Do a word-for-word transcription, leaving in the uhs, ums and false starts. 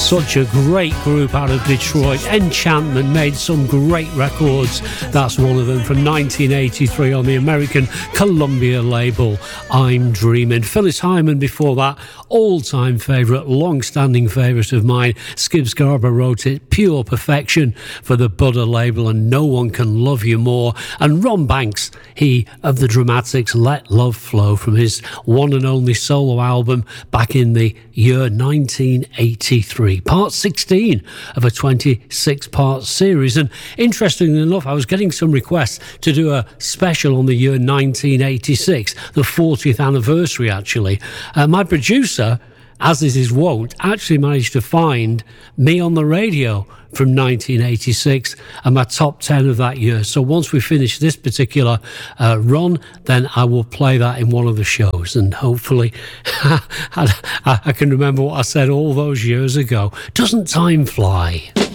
Such a great group out of Detroit. Enchantment made some great records. That's one of them from nineteen eighty-three on the American Columbia label, I'm Dreaming. Phyllis Hyman before that, all-time favourite, long-standing favourite of mine. Skip Scarborough wrote it, Pure Perfection, for the Buddha label, and No One Can Love You More. And Ron Banks, he of the Dramatics, Let Love Flow, from his one and only solo album back in the year nineteen eighty-three. Part sixteen of a twenty-six part series. And interestingly enough, I was getting some requests to do a special on the year nineteen eighty-six, the fortieth anniversary actually. Uh, my producer, as is his wont, actually managed to find Me on the Radio from nineteen eighty-six and my top ten of that year. So once we finish this particular uh, run, then I will play that in one of the shows, and hopefully I, I can remember what I said all those years ago. Doesn't time fly?